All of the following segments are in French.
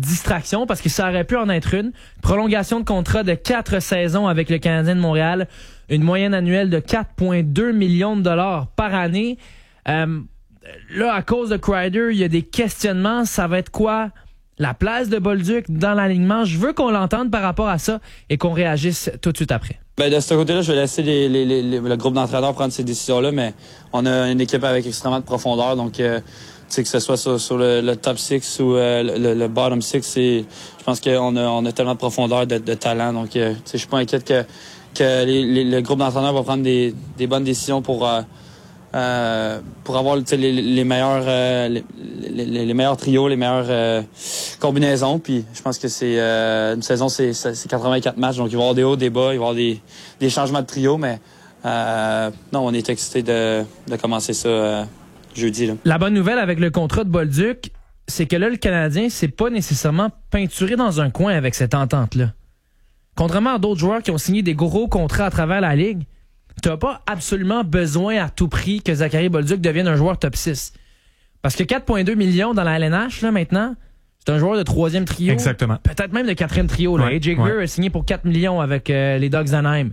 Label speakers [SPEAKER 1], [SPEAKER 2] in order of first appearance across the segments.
[SPEAKER 1] distraction parce que ça aurait pu en être une. Prolongation de contrat de 4 saisons avec le Canadien de Montréal. Une moyenne annuelle de 4,2 millions de dollars par année. Là, à cause de Kreider, il y a des questionnements. Ça va être quoi la place de Bolduc dans l'alignement? Je veux qu'on l'entende par rapport à ça et qu'on réagisse tout de suite après.
[SPEAKER 2] De ce côté-là, je vais laisser le groupe d'entraîneurs prendre ces décisions-là, mais on a une équipe avec extrêmement de profondeur, donc que ce soit sur le top 6 ou le bottom 6, je pense qu'on a tellement de profondeur de talent, donc je suis pas inquiète que le groupe d'entraîneurs va prendre des bonnes décisions pour avoir les meilleurs trios, les meilleures combinaisons. Puis je pense que c'est une saison, c'est 84 matchs, donc il va y avoir des hauts, des bas, il va y avoir des changements de trio, mais non, on est excités de commencer ça jeudi. Là.
[SPEAKER 1] La bonne nouvelle avec le contrat de Bolduc, c'est que là, le Canadien s'est pas nécessairement peinturé dans un coin avec cette entente-là. Contrairement à d'autres joueurs qui ont signé des gros contrats à travers la Ligue, tu n'as pas absolument besoin à tout prix que Zachary Bolduc devienne un joueur top 6. Parce que 4,2 millions dans la LNH, là, maintenant, c'est un joueur de 3e trio.
[SPEAKER 3] Exactement.
[SPEAKER 1] Peut-être même de 4e trio. Là.
[SPEAKER 3] Ouais,
[SPEAKER 1] AJ Greer a signé pour 4 millions avec les Ducks d'Anaheim.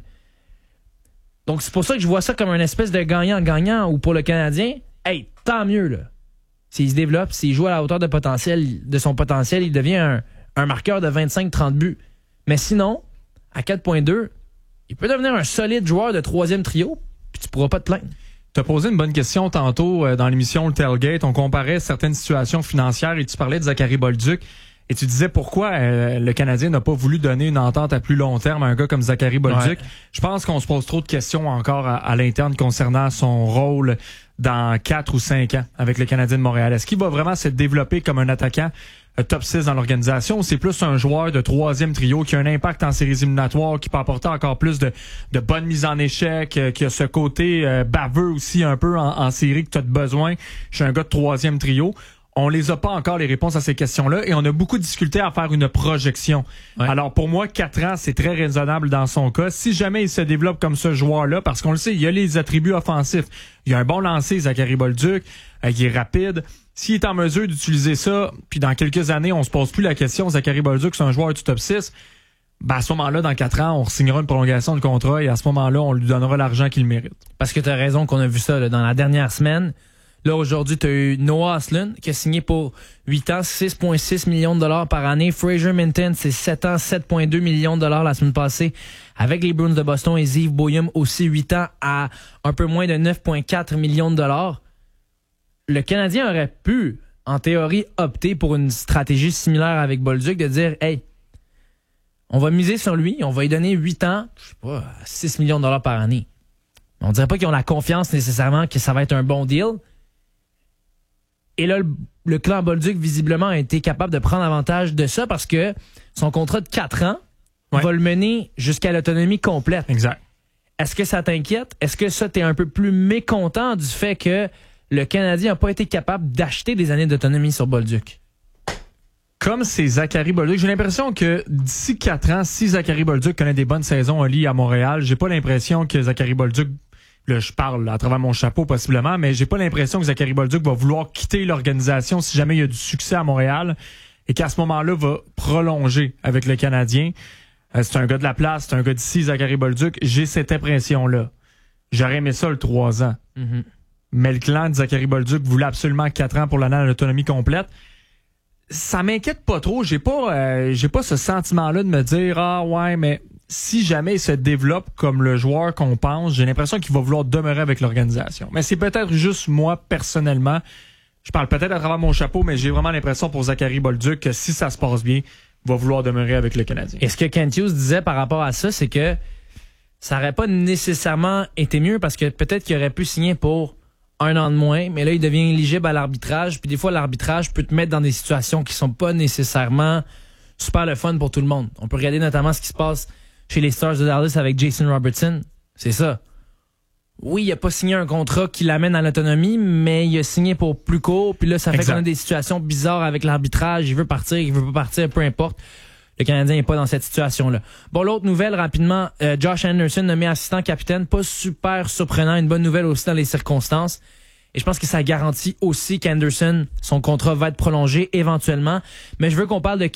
[SPEAKER 1] Donc, c'est pour ça que je vois ça comme une espèce de gagnant-gagnant où pour le Canadien, hey, tant mieux, là. S'il se développe, s'il joue à la hauteur de son potentiel, il devient un marqueur de 25-30 buts. Mais sinon, à 4,2, il peut devenir un solide joueur de 3e trio, puis tu pourras pas te plaindre.
[SPEAKER 3] Tu as posé une bonne question tantôt dans l'émission Le Tailgate. On comparait certaines situations financières et tu parlais de Zachary Bolduc et tu disais pourquoi le Canadien n'a pas voulu donner une entente à plus long terme à un gars comme Zachary Bolduc. Ouais. Je pense qu'on se pose trop de questions encore à l'interne concernant son rôle dans 4 ou 5 ans avec le Canadien de Montréal. Est-ce qu'il va vraiment se développer comme un attaquant top 6 dans l'organisation, c'est plus un joueur de 3e trio qui a un impact en séries éliminatoires, qui peut apporter encore plus de bonnes mises en échec, qui a ce côté baveux aussi un peu en série que tu as besoin. Je suis un gars de 3e trio. On les a pas encore les réponses à ces questions-là et on a beaucoup de difficultés à faire une projection. Ouais. Alors pour moi, 4 ans, c'est très raisonnable dans son cas. Si jamais il se développe comme ce joueur-là, parce qu'on le sait, il a les attributs offensifs. Il a un bon lancer, Zachary Bolduc, il est rapide. S'il est en mesure d'utiliser ça, puis dans quelques années, on se pose plus la question, Zachary Bolduc, c'est un joueur du top 6, à ce moment-là, dans 4 ans, on signera une prolongation de contrat et à ce moment-là, on lui donnera l'argent qu'il mérite.
[SPEAKER 1] Parce que tu as raison qu'on a vu ça là, dans la dernière semaine. Là, aujourd'hui, tu as eu Noah Ostlund qui a signé pour 8 ans, 6,6 millions de dollars par année. Fraser Minton, c'est 7 ans, 7,2 millions de dollars la semaine passée avec les Bruins de Boston et Ziv Boyum aussi 8 ans à un peu moins de 9,4 millions de dollars. Le Canadien aurait pu, en théorie, opter pour une stratégie similaire avec Bolduc, de dire, hey, on va miser sur lui, on va lui donner 8 ans, je sais pas, 6 millions de dollars par année. On dirait pas qu'ils ont la confiance nécessairement que ça va être un bon deal. Et là, le clan Bolduc, visiblement, a été capable de prendre avantage de ça parce que son contrat de 4 ans va le mener jusqu'à l'autonomie complète.
[SPEAKER 3] Exact.
[SPEAKER 1] Est-ce que ça t'inquiète? Est-ce que ça, t'es un peu plus mécontent du fait que le Canadien n'a pas été capable d'acheter des années d'autonomie sur Bolduc?
[SPEAKER 3] Comme c'est Zachary Bolduc, j'ai l'impression que d'ici 4 ans, si Zachary Bolduc connaît des bonnes saisons au lit à Montréal, j'ai pas l'impression que Zachary Bolduc, là je parle à travers mon chapeau possiblement, mais j'ai pas l'impression que Zachary Bolduc va vouloir quitter l'organisation si jamais il y a du succès à Montréal et qu'à ce moment-là va prolonger avec le Canadien. C'est un gars de la place, c'est un gars d'ici, Zachary Bolduc. J'ai cette impression-là. J'aurais aimé ça le 3 ans. Mm-hmm. Mais le clan de Zachary Bolduc voulait absolument 4 ans pour l'année à l'autonomie complète. Ça m'inquiète pas trop. J'ai pas ce sentiment-là de me dire, ah ouais, mais si jamais il se développe comme le joueur qu'on pense, j'ai l'impression qu'il va vouloir demeurer avec l'organisation. Mais c'est peut-être juste moi, personnellement. Je parle peut-être à travers mon chapeau, mais j'ai vraiment l'impression pour Zachary Bolduc que si ça se passe bien, il va vouloir demeurer avec le Canadien.
[SPEAKER 1] Et ce que Kent Hughes disait par rapport à ça, c'est que ça aurait pas nécessairement été mieux parce que peut-être qu'il aurait pu signer pour 1 an de moins, mais là, il devient éligible à l'arbitrage. Puis des fois, l'arbitrage peut te mettre dans des situations qui sont pas nécessairement super le fun pour tout le monde. On peut regarder notamment ce qui se passe chez les Stars de Dallas avec Jason Robertson. C'est ça. Oui, il a pas signé un contrat qui l'amène à l'autonomie, mais il a signé pour plus court. Puis là, ça fait qu'on a des situations bizarres avec l'arbitrage. Il veut partir, il veut pas partir, peu importe. Le Canadien n'est pas dans cette situation-là. Bon, l'autre nouvelle, rapidement, Josh Anderson nommé assistant capitaine. Pas super surprenant. Une bonne nouvelle aussi dans les circonstances. Et je pense que ça garantit aussi qu'Anderson, son contrat va être prolongé éventuellement. Mais je veux qu'on parle de